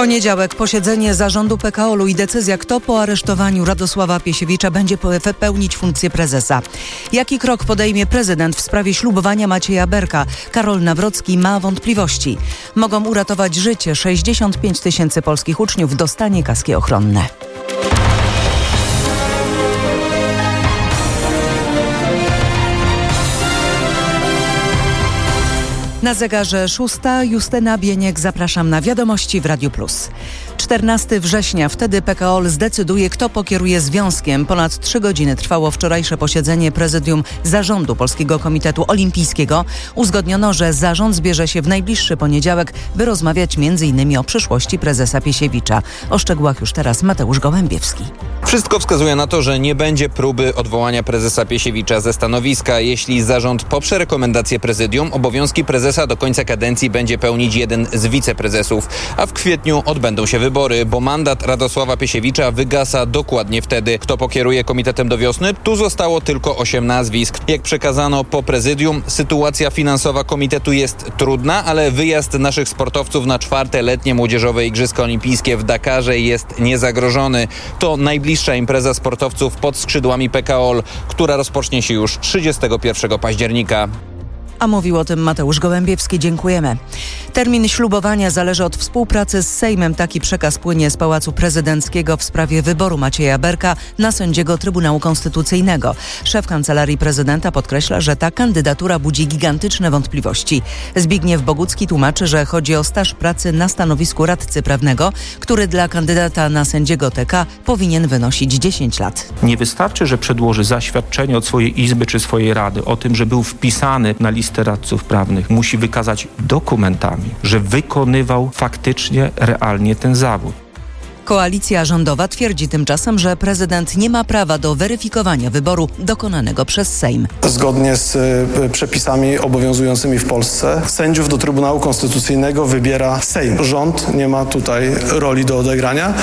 Poniedziałek posiedzenie zarządu PKOL-u i decyzja, kto po aresztowaniu Radosława Piesiewicza będzie pełnić funkcję prezesa. Jaki krok podejmie prezydent w sprawie ślubowania Macieja Berka? Karol Nawrocki ma wątpliwości. Mogą uratować życie. 65 000 polskich uczniów dostanie kaski ochronne. Na zegarze 6. Justyna Bieniek. Zapraszam na wiadomości w Radiu Plus. 14 września. Wtedy PKOL zdecyduje, kto pokieruje związkiem. Ponad 3 godziny trwało wczorajsze posiedzenie prezydium Zarządu Polskiego Komitetu Olimpijskiego. Uzgodniono, że zarząd zbierze się w najbliższy poniedziałek, by rozmawiać m.in. o przyszłości prezesa Piesiewicza. O szczegółach już teraz Mateusz Gołębiewski. Wszystko wskazuje na to, że nie będzie próby odwołania prezesa Piesiewicza ze stanowiska. Jeśli zarząd poprze rekomendację prezydium, obowiązki prezesa do końca kadencji będzie pełnić jeden z wiceprezesów, a w kwietniu odbędą się wybory, bo mandat Radosława Piesiewicza wygasa dokładnie wtedy. Kto pokieruje komitetem do wiosny? Tu zostało tylko 8 nazwisk. Jak przekazano po prezydium, sytuacja finansowa komitetu jest trudna, ale wyjazd naszych sportowców na 4. letnie młodzieżowe Igrzyska Olimpijskie w Dakarze jest niezagrożony. To najbliższa impreza sportowców pod skrzydłami PKOL, która rozpocznie się już 31 października. A mówił o tym Mateusz Gołębiewski. Dziękujemy. Termin ślubowania zależy od współpracy z Sejmem. Taki przekaz płynie z Pałacu Prezydenckiego w sprawie wyboru Macieja Berka na sędziego Trybunału Konstytucyjnego. Szef Kancelarii Prezydenta podkreśla, że ta kandydatura budzi gigantyczne wątpliwości. Zbigniew Bogucki tłumaczy, że chodzi o staż pracy na stanowisku radcy prawnego, który dla kandydata na sędziego TK powinien wynosić 10 lat. Nie wystarczy, że przedłoży zaświadczenie od swojej izby czy swojej rady o tym, że był wpisany na listę radców prawnych. Musi wykazać dokumentami, że wykonywał faktycznie, realnie ten zawód. Koalicja rządowa twierdzi tymczasem, że prezydent nie ma prawa do weryfikowania wyboru dokonanego przez Sejm. Zgodnie z przepisami obowiązującymi w Polsce sędziów do Trybunału Konstytucyjnego wybiera Sejm. Rząd nie ma tutaj roli do odegrania.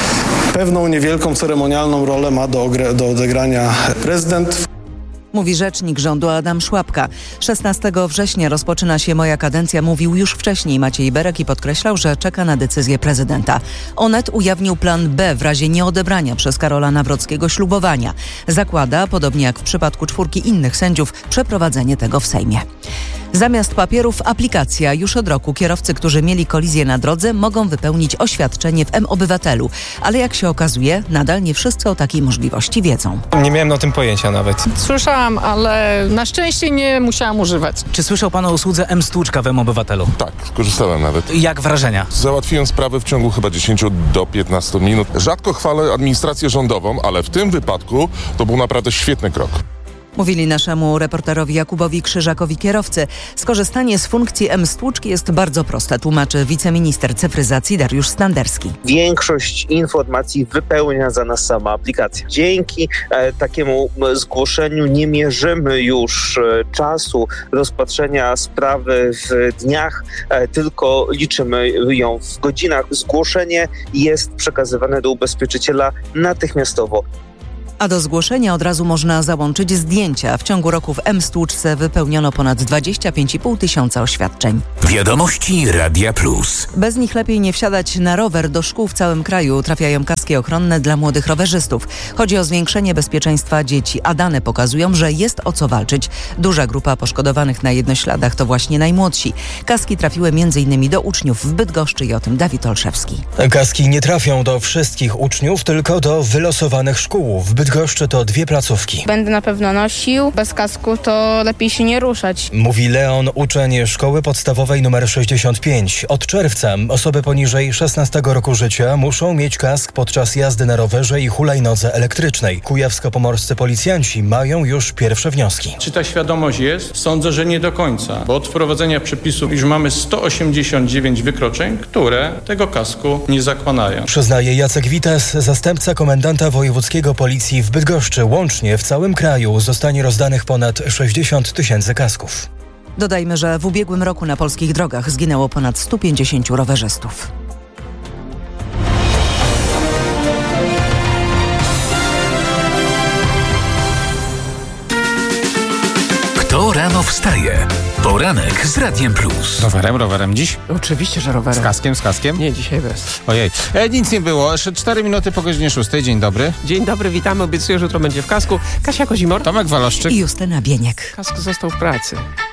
Pewną niewielką ceremonialną rolę ma do odegrania prezydent. Mówi rzecznik rządu Adam Szłapka. 16 września rozpoczyna się moja kadencja, mówił już wcześniej Maciej Berek i podkreślał, że czeka na decyzję prezydenta. Onet ujawnił plan B w razie nieodebrania przez Karola Nawrockiego ślubowania. Zakłada, podobnie jak w przypadku 4 innych sędziów, przeprowadzenie tego w Sejmie. Zamiast papierów aplikacja. Już od roku kierowcy, którzy mieli kolizję na drodze, mogą wypełnić oświadczenie w mObywatelu. Ale jak się okazuje, nadal nie wszyscy o takiej możliwości wiedzą. Nie miałem o tym pojęcia nawet. Słyszałam, ale na szczęście nie musiałam używać. Czy słyszał pan o usłudze mStłuczka w mObywatelu? Tak, skorzystałem nawet. Jak wrażenia? Załatwiłem sprawę w ciągu chyba 10 do 15 minut. Rzadko chwalę administrację rządową, ale w tym wypadku to był naprawdę świetny krok. Mówili naszemu reporterowi Jakubowi Krzyżakowi kierowcy. Skorzystanie z funkcji mStłuczki jest bardzo proste, tłumaczy wiceminister cyfryzacji Dariusz Standerski. Większość informacji wypełnia za nas sama aplikacja. Dzięki takiemu zgłoszeniu nie mierzymy już czasu rozpatrzenia sprawy w dniach, tylko liczymy ją w godzinach. Zgłoszenie jest przekazywane do ubezpieczyciela natychmiastowo. A do zgłoszenia od razu można załączyć zdjęcia. W ciągu roku w mStłuczce wypełniono ponad 25,5 tysiąca oświadczeń. Wiadomości Radia Plus. Bez nich lepiej nie wsiadać na rower. Do szkół w całym kraju trafiają kaski ochronne dla młodych rowerzystów. Chodzi o zwiększenie bezpieczeństwa dzieci, a dane pokazują, że jest o co walczyć. Duża grupa poszkodowanych na jednośladach to właśnie najmłodsi. Kaski trafiły m.in. do uczniów w Bydgoszczy i o tym Dawid Olszewski. Kaski nie trafią do wszystkich uczniów, tylko do wylosowanych szkół. W Bydgoszczy to 2 placówki. Będę na pewno nosił. Bez kasku to lepiej się nie ruszać. Mówi Leon, uczeń szkoły podstawowej nr 65. Od czerwca osoby poniżej 16 roku życia muszą mieć kask podczas jazdy na rowerze i hulajnodze elektrycznej. Kujawsko-pomorscy policjanci mają już pierwsze wnioski. Czy ta świadomość jest? Sądzę, że nie do końca, bo od wprowadzenia przepisów już mamy 189 wykroczeń, które tego kasku nie zakładają. Przyznaje Jacek Witas, zastępca komendanta wojewódzkiego policji w Bydgoszczy. Łącznie w całym kraju zostanie rozdanych ponad 60 000 kasków. Dodajmy, że w ubiegłym roku na polskich drogach zginęło ponad 150 rowerzystów. Kto rano wstaje? nadaje. Poranek z Radiem Plus. Rowerem dziś? Oczywiście, że rowerem. Z kaskiem? Nie, dzisiaj bez. Ojej. Nic nie było. 4 minuty po godzinie 6. Dzień dobry. Dzień dobry, witamy. Obiecuję, że jutro będzie w kasku. Kasia Kozimor. Tomek Waloszczyk. I Justyna Bieniek. Kask został w pracy.